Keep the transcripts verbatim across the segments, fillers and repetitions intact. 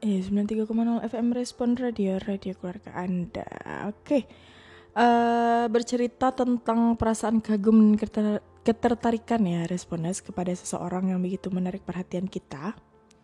Eh, sembilan puluh tiga koma nol F M Respon Radio, radio keluarga Anda. Oke. Eh, bercerita tentang perasaan kagum dan keter- ketertarikan ya Responers kepada seseorang yang begitu menarik perhatian kita.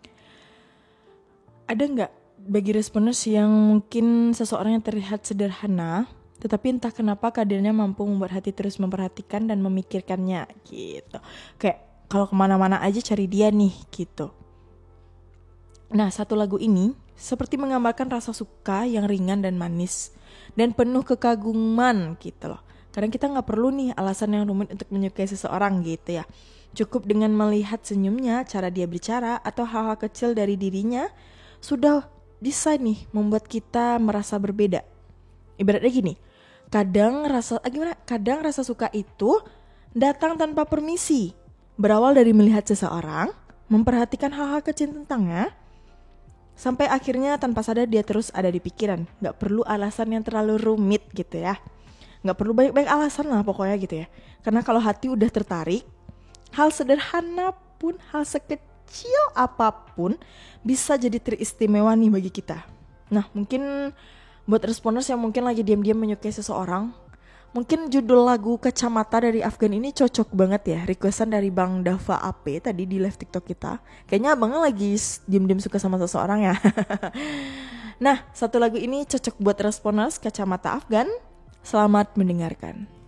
Ada nggak bagi Responers yang mungkin seseorang yang terlihat sederhana, tetapi entah kenapa kehadirannya mampu membuat hati terus memperhatikan dan memikirkannya gitu. Kayak kalau kemana-mana aja cari dia nih gitu. Nah, satu lagu ini seperti menggambarkan rasa suka yang ringan dan manis dan penuh kekaguman gitu loh. Kadang kita gak perlu nih alasan yang rumit untuk menyukai seseorang gitu ya. Cukup dengan melihat senyumnya, cara dia bicara, atau hal-hal kecil dari dirinya sudah bisa nih membuat kita merasa berbeda. Ibaratnya gini, kadang rasa ah, gimana? Kadang rasa suka itu datang tanpa permisi. Berawal dari melihat seseorang, memperhatikan hal-hal kecil tentangnya, sampai akhirnya tanpa sadar dia terus ada di pikiran. Gak perlu alasan yang terlalu rumit gitu ya. Gak perlu banyak-banyak alasan lah pokoknya gitu ya. Karena kalau hati udah tertarik, hal sederhana pun, hal sekecil apapun bisa jadi teristimewa nih bagi kita. Nah mungkin buat Responers yang mungkin lagi diam-diam menyukai seseorang, mungkin judul lagu Kacamata dari Afgan ini cocok banget ya. Requestan dari Bang Dava A P tadi di live TikTok kita. Kayaknya abangnya lagi diem-diem suka sama seseorang ya. Nah, satu lagu ini cocok buat Responers Kacamata Afgan. Selamat mendengarkan.